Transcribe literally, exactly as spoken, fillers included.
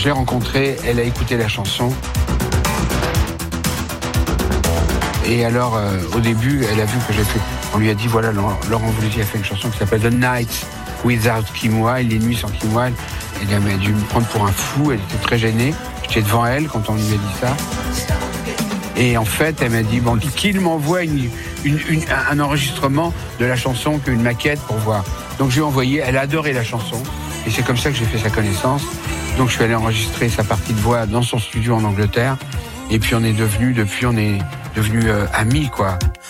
l'ai rencontrée, elle a écouté la chanson. Et alors, euh, au début, elle a vu que j'ai fait... On lui a dit, voilà, Laurent Voulzy a fait une chanson qui s'appelle The Night Without Kim Wilde, les nuits sans Kim Wilde. Et elle a dû me prendre pour un fou, elle était très gênée. J'étais devant elle quand on lui a dit ça. Et en fait, elle m'a dit, bon, qu'il m'envoie une, une, une, un enregistrement de la chanson, qu'une maquette pour voir. Donc je lui ai envoyé, elle a adoré la chanson. Et c'est comme ça que j'ai fait sa connaissance. Donc je suis allé enregistrer sa partie de voix dans son studio en Angleterre. Et puis on est devenus, depuis on est devenus euh, amis, quoi.